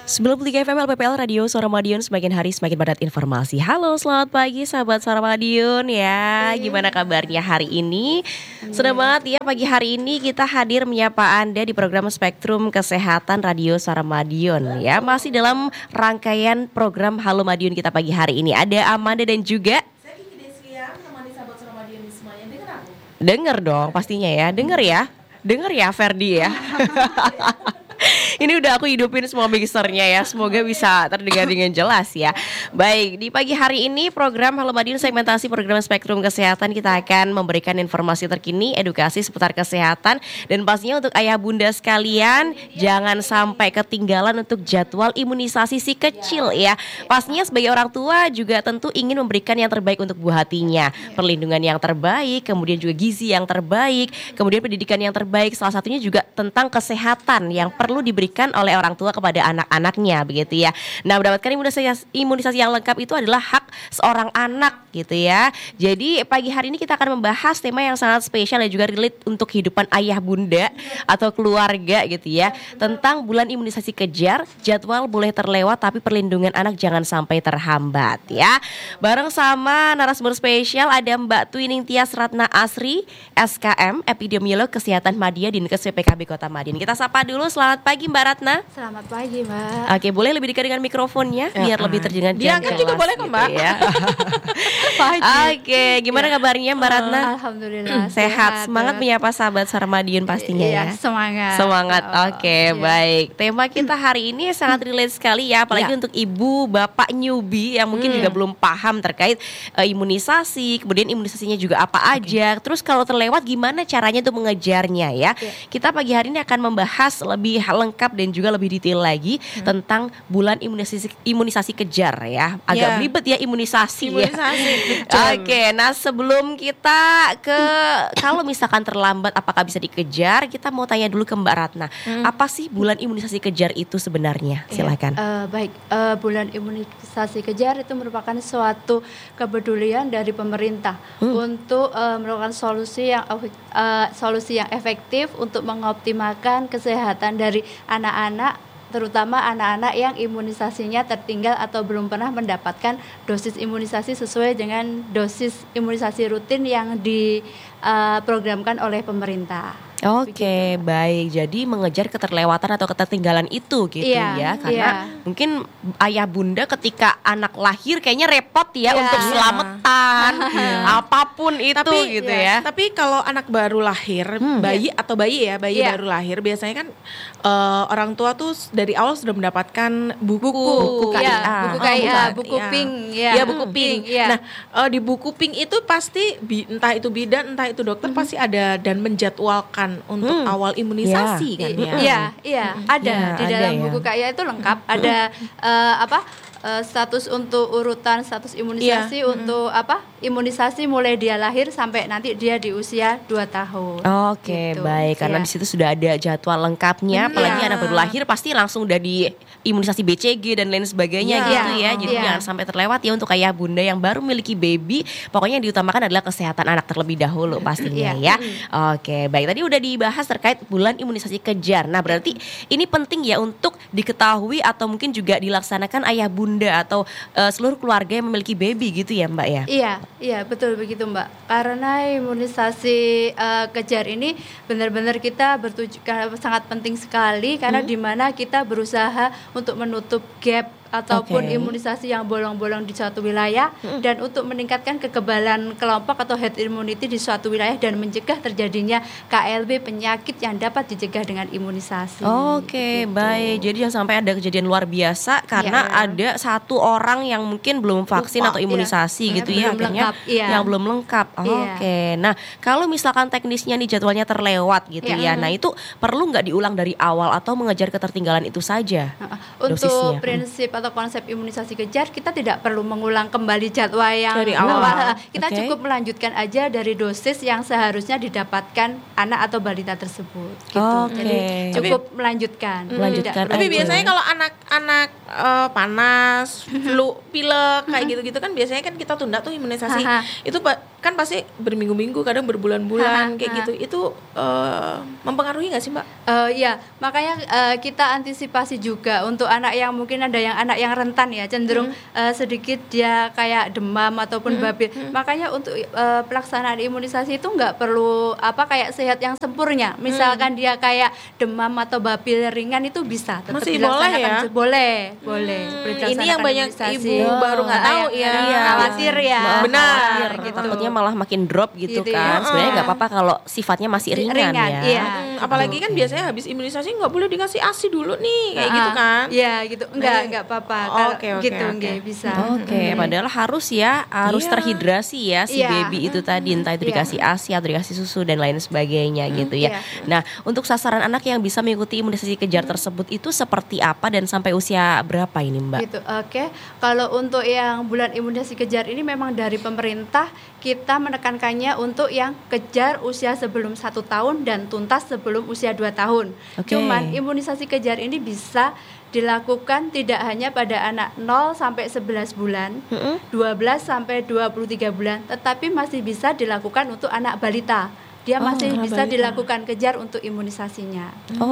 93 FM LPPL Radio Suara Madiun, semakin hari semakin padat informasi. Halo, selamat pagi sahabat Suara Madiun ya. Gimana kabarnya hari ini? Senang banget ya pagi hari ini kita hadir menyapa Anda di program Spektrum Kesehatan Radio Suara Madiun ya. Masih dalam rangkaian program Halo Madiun kita pagi hari ini. Ada Amanda dan juga Dengar dong pastinya ya. Dengar ya Ferdi ya. Ini udah aku hidupin semua mixernya ya. Semoga bisa terdengar dengan jelas ya. Baik, di pagi hari ini program Halo Madiun segmentasi program Spektrum Kesehatan, kita akan memberikan informasi terkini, edukasi seputar kesehatan. Dan pastinya untuk ayah bunda sekalian, jangan sampai ketinggalan untuk jadwal imunisasi si kecil ya. Pastinya sebagai orang tua juga tentu ingin memberikan yang terbaik untuk buah hatinya. Perlindungan yang terbaik, kemudian juga gizi yang terbaik, kemudian pendidikan yang terbaik. Salah satunya juga tentang kesehatan yang perlu diberikan oleh orang tua kepada anak-anaknya begitu ya. Nah, mendapatkan imunisasi yang lengkap itu adalah hak seorang anak gitu ya. Jadi pagi hari ini kita akan membahas tema yang sangat spesial dan juga relate untuk kehidupan ayah bunda atau keluarga gitu ya. Tentang bulan imunisasi kejar, jadwal boleh terlewat tapi perlindungan anak jangan sampai terhambat ya. Bareng sama narasumber spesial ada Mbak Twining Tias Ratna Asri, SKM Epidemiolog Kesehatan Madya Dinkes PPKB Kota Madiun. Kita sapa dulu, selamat pagi Mbak Ratna. Selamat pagi Mbak. Oke, boleh lebih dekat dengan mikrofonnya biar lebih terdengar jelas. Diangkat juga boleh kok Mbak Gitu ya. Oke, gimana kabarnya Mbak Ratna? Alhamdulillah Sehat, semangat menyapa sahabat Suara Madiun pastinya ya. Semangat. Semangat. Oke, baik. Tema kita hari ini sangat relate sekali ya, apalagi untuk ibu, bapak newbie yang mungkin juga belum paham terkait imunisasi, kemudian imunisasinya juga apa aja. Terus kalau terlewat gimana caranya untuk mengejarnya ya. Kita pagi hari ini akan membahas lebih lengkap dan juga lebih detail lagi tentang bulan imunisasi kejar ya. Agak belibet ya imunisasi ya. Oke, nah sebelum kita kalau misalkan terlambat apakah bisa dikejar, kita mau tanya dulu ke Mbak Ratna. Apa sih bulan imunisasi kejar itu sebenarnya? Silakan. Bulan imunisasi kejar itu merupakan suatu kepedulian dari pemerintah untuk melakukan solusi yang efektif untuk mengoptimalkan kesehatan dari anak-anak, terutama anak-anak yang imunisasinya tertinggal atau belum pernah mendapatkan dosis imunisasi sesuai dengan dosis imunisasi rutin yang diprogramkan oleh pemerintah. Oke, baik. Jadi mengejar keterlewatan atau ketertinggalan itu gitu ya. Karena mungkin ayah bunda ketika anak lahir kayaknya repot ya untuk selamatan apapun itu gitu ya. Tapi kalau anak baru lahir, bayi baru lahir biasanya kan orang tua tuh dari awal sudah mendapatkan buku KIA, buku pink. Nah, di buku pink itu pasti entah itu bidan, entah itu dokter pasti ada dan menjadwalkan untuk awal imunisasi kan ya. Ada di dalam buku KIA itu lengkap, ada status untuk urutan status imunisasi untuk imunisasi mulai dia lahir sampai nanti dia di usia 2 tahun. Oke, gitu. Baik, karena di situ sudah ada jadwal lengkapnya, apalagi anak baru lahir pasti langsung udah di imunisasi BCG dan lain sebagainya gitu ya. Jadi jangan sampai terlewat ya untuk ayah bunda yang baru memiliki baby. Pokoknya yang diutamakan adalah kesehatan anak terlebih dahulu pastinya ya. Oke, baik, tadi udah dibahas terkait bulan imunisasi kejar. Nah, berarti ini penting ya untuk diketahui atau mungkin juga dilaksanakan ayah bunda atau seluruh keluarga yang memiliki baby gitu ya Mbak ya? Iya betul begitu Mbak. Karena imunisasi kejar ini benar-benar kita sangat penting sekali karena di mana kita berusaha untuk menutup gap ataupun imunisasi yang bolong-bolong di suatu wilayah dan untuk meningkatkan kekebalan kelompok atau herd immunity di suatu wilayah dan mencegah terjadinya KLB, penyakit yang dapat dicegah dengan imunisasi. Oke, baik. Jadi jangan sampai ada kejadian luar biasa karena ada satu orang yang mungkin belum vaksin atau imunisasi gitu ya, akhirnya yang belum lengkap. Oke. Nah, kalau misalkan teknisnya nih jadwalnya terlewat gitu ya. Nah, itu perlu nggak diulang dari awal atau mengejar ketertinggalan itu saja? Untuk prinsip atau konsep imunisasi kejar kita tidak perlu mengulang kembali jadwal yang dari awal. Kita cukup melanjutkan aja dari dosis yang seharusnya didapatkan anak atau balita tersebut gitu. Jadi cukup melanjutkan. Tapi biasanya kalau anak-anak panas, flu, pilek kayak gitu-gitu kan biasanya kan kita tunda tuh imunisasi. Itu kan pasti berminggu-minggu, kadang berbulan-bulan kayak gitu. Itu mempengaruhi nggak sih Mbak? Ya, makanya kita antisipasi juga untuk anak yang mungkin ada yang anak yang rentan ya, cenderung sedikit dia kayak demam ataupun babil. Makanya untuk pelaksanaan imunisasi itu nggak perlu kayak sehat yang sempurna. Misalkan dia kayak demam atau babil ringan itu bisa tetap masih dilaksanakan. Boleh ini yang banyak ibu baru nggak tahu ya. Khawatir ya. Benar. Gitu. Takutnya malah makin drop gitu kan. Sebenarnya nggak apa-apa kalau sifatnya masih ringan ya. Iya. Apalagi kan biasanya habis imunisasi nggak boleh dikasih ASI dulu nih, kayak gitu kan? Iya gitu. Enggak apa-apa. Gitu enggak bisa. Padahal harus terhidrasi ya si baby itu tadi, entah itu dikasih ASI atau dikasih susu dan lain sebagainya gitu ya. Nah, untuk sasaran anak yang bisa mengikuti imunisasi kejar tersebut itu seperti apa dan sampai usia berapa ini Mbak? Gitu. Kalau untuk yang bulan imunisasi kejar ini memang dari pemerintah kita menekankannya untuk yang kejar usia sebelum 1 tahun dan tuntas sebelum usia 2 tahun. Cuman imunisasi kejar ini bisa dilakukan tidak hanya pada anak 0 sampai 11 bulan, 12 sampai 23 bulan, tetapi masih bisa dilakukan untuk anak balita. Dia masih bisa dilakukan kejar untuk imunisasinya.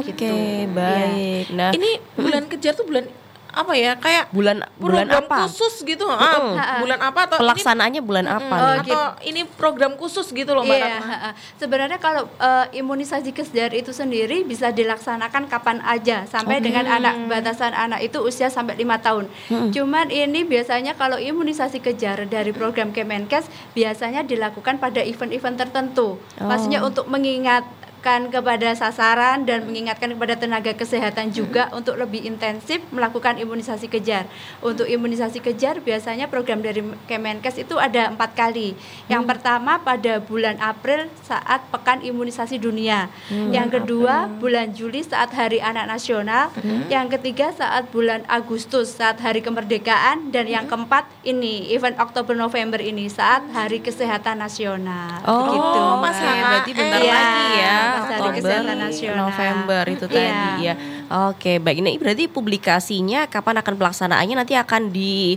Baik. Nah, ini bulan kejar tuh bulan apa ya, kayak bulan apa khusus gitu, bulan apa atau pelaksanaannya bulan apa nih? Atau ini program khusus gitu loh Mbak Ratna? Sebenarnya kalau imunisasi kejar itu sendiri bisa dilaksanakan kapan aja sampai dengan batasan anak itu usia sampai 5 tahun. Cuman ini biasanya kalau imunisasi kejar dari program Kemenkes biasanya dilakukan pada event-event tertentu. Maksudnya untuk mengingatkan kepada sasaran dan mengingatkan kepada tenaga kesehatan juga untuk lebih intensif melakukan imunisasi kejar. Untuk imunisasi kejar biasanya program dari Kemenkes itu ada 4 kali. Yang pertama pada bulan April saat Pekan Imunisasi Dunia. Yang kedua bulan Juli saat Hari Anak Nasional. Yang ketiga saat bulan Agustus saat Hari Kemerdekaan. Dan yang keempat ini event Oktober-November ini saat Hari Kesehatan Nasional. Begitu. Berarti bentar lagi ya. Oktober, November itu tadi ya. Baik. Ini berarti publikasinya kapan akan pelaksanaannya nanti akan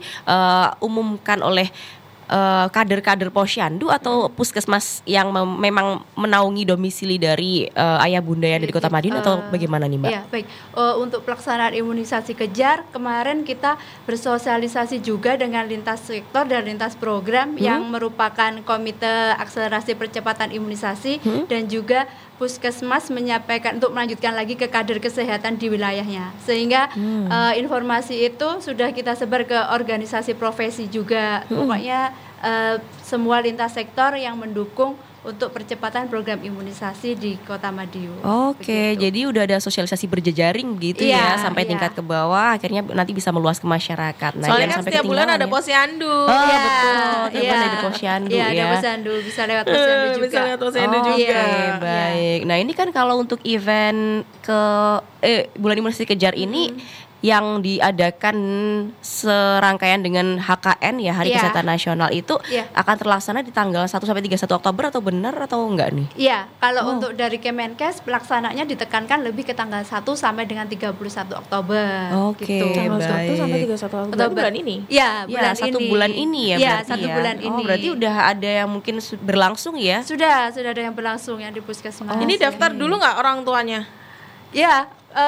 diumumkan oleh kader-kader posyandu atau puskesmas yang memang menaungi domisili dari ayah bunda yang dari Kota Madiun atau bagaimana nih Mbak? Iya, baik. Untuk pelaksanaan imunisasi kejar kemarin kita bersosialisasi juga dengan lintas sektor dan lintas program yang merupakan Komite Akselerasi Percepatan Imunisasi dan juga puskesmas menyampaikan untuk melanjutkan lagi ke kader kesehatan di wilayahnya, sehingga informasi itu sudah kita sebar ke organisasi profesi juga. Pokoknya semua lintas sektor yang mendukung untuk percepatan program imunisasi di Kota Madiun. Jadi udah ada sosialisasi berjejaring gitu ya sampai tingkat ke bawah, akhirnya nanti bisa meluas ke masyarakat. Soalnya kan setiap bulan ada posyandu. Betul. Tiap bulan ada posyandu ya. Ada posyandu, bisa lewat posyandu juga. Bisa lewat posyandu juga. Baik. Nah, ini kan kalau untuk event bulan imunisasi kejar ini yang diadakan serangkaian dengan HKN ya, Hari Kesehatan Nasional itu akan terlaksana di tanggal 1 sampai 31 Oktober atau benar atau enggak nih? Iya, kalau untuk dari Kemenkes pelaksananya ditekankan lebih ke tanggal 1 sampai dengan 31 Oktober. Gitu. Tanggal 1 sampai 31 Oktober bulan ini? Iya, bulan ini. 1 bulan ini ya berarti. Iya, 1 bulan ini. Berarti udah ada yang mungkin berlangsung ya? Sudah ada yang berlangsung yang di puskesmas. Ini daftar dulu nggak orang tuanya? Ya,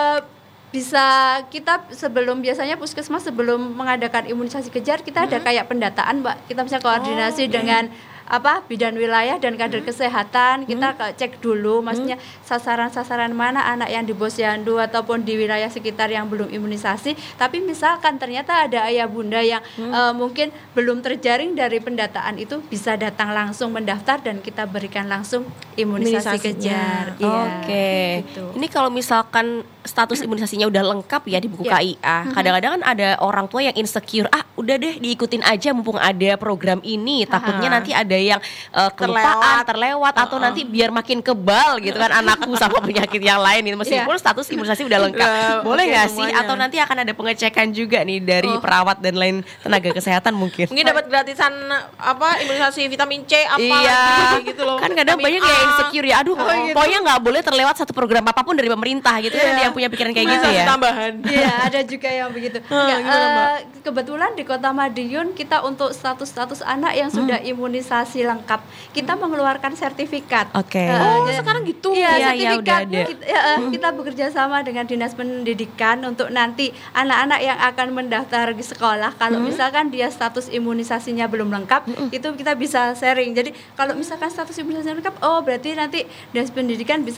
bisa kita biasanya puskesmas sebelum mengadakan imunisasi kejar kita ada kayak pendataan Mbak, kita bisa koordinasi dengan bidan wilayah dan kader kesehatan, kita cek dulu maksudnya sasaran-sasaran mana anak yang di posyandu ataupun di wilayah sekitar yang belum imunisasi, tapi misalkan ternyata ada ayah bunda yang mungkin belum terjaring dari pendataan itu bisa datang langsung mendaftar dan kita berikan langsung imunisasi kejar. Gitu. Ini kalau misalkan status imunisasinya udah lengkap ya di buku KIA, kadang-kadang kan ada orang tua yang insecure, udah deh diikutin aja mumpung ada program ini, takutnya nanti ada yang kelupaan, terlewat atau nanti biar makin kebal gitu kan anakku sama penyakit yang lain itu meskipun status imunisasi udah lengkap. Boleh nggak sih? Atau nanti akan ada pengecekan juga nih dari perawat dan lain tenaga kesehatan mungkin dapat gratisan imunisasi vitamin C gitu loh. Kan kadang banyak yang insecure ya, pokoknya nggak boleh terlewat satu program apapun dari pemerintah gitu kan, dia yang punya pikiran kayak gitu ya. Tambahan. Iya, ada juga yang begitu. Kebetulan di Kota Madiun kita untuk status anak yang sudah imunisasi imunisasi lengkap, kita mengeluarkan sertifikat. Sekarang gitu. Iya, sertifikat. Kita bekerja sama dengan Dinas Pendidikan untuk nanti anak-anak yang akan mendaftar di sekolah, kalau misalkan dia status imunisasinya belum lengkap, itu kita bisa sharing. Jadi kalau misalkan status imunisasinya lengkap, berarti nanti Dinas Pendidikan bisa